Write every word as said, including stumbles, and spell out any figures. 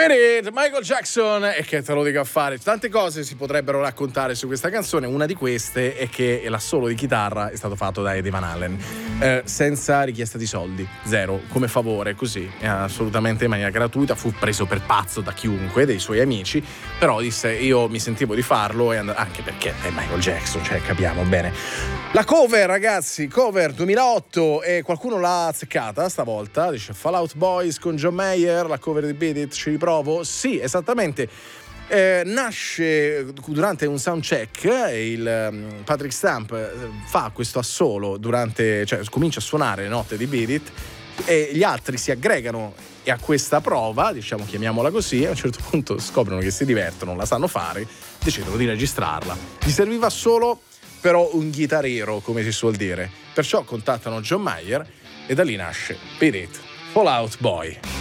Beat It, Michael Jackson, e che te lo dico a fare. Tante cose si potrebbero raccontare su questa canzone. Una di queste è che l'assolo di chitarra è stato fatto da Eddie Van Halen, eh, senza richiesta di soldi, zero, come favore, così, assolutamente in maniera gratuita. Fu preso per pazzo da chiunque, dei suoi amici, però disse io mi sentivo di farlo, e and- anche perché è Michael Jackson, cioè capiamo bene. La cover, ragazzi, cover duemilaotto, e qualcuno l'ha azzeccata stavolta, dice Fall Out Boys con John Mayer, la cover di Beat It, ci riprovo? Sì, esattamente. Eh, nasce durante un soundcheck, il um, Patrick Stump eh, fa questo assolo durante, cioè comincia a suonare le note di Beat It, e gli altri si aggregano e a questa prova, diciamo, chiamiamola così, a un certo punto scoprono che si divertono, la sanno fare, decidono di registrarla. Gli serviva solo però un chitarrero, come si suol dire, perciò contattano John Mayer e da lì nasce Beat It, Fall Out Boy.